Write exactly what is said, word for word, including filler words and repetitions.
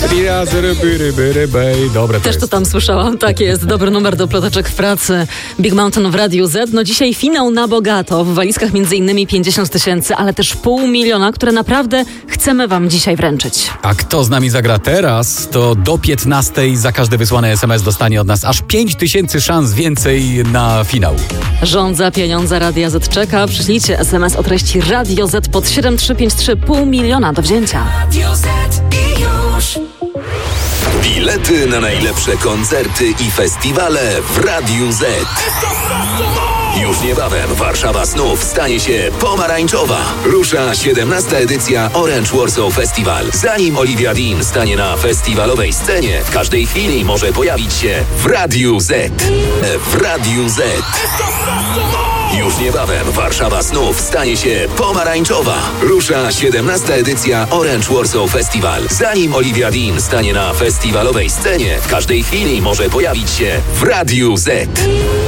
Dobre to Też jest. to tam słyszałam, tak jest. Dobry numer do ploteczek w pracy. Big Mountain w Radiu Z. No dzisiaj finał na bogato. W walizkach między innymi pięćdziesiąt tysięcy, ale też pół miliona, które naprawdę chcemy wam dzisiaj wręczyć. A kto z nami zagra teraz, to do piętnastej za każdy wysłany es em es dostanie od nas aż pięć tysięcy szans więcej na finał. Rządza pieniądza Radia Z czeka. Przyślijcie es em es o treści Radio Z pod siedem trzy pięć trzy, pół miliona do wzięcia. Radio Z i już. Bilety na najlepsze koncerty i festiwale w Radiu Z. Już niebawem Warszawa znów stanie się pomarańczowa. Rusza siedemnasta edycja Orange Warsaw Festival. Zanim Olivia Dean stanie na festiwalowej scenie, w każdej chwili może pojawić się w Radiu Z. W Radiu Z. Już niebawem Warszawa znów stanie się pomarańczowa. Rusza siedemnasta edycja Orange Warsaw Festival. Zanim Olivia Dean stanie na festiwalowej scenie, w każdej chwili może pojawić się w Radiu Z.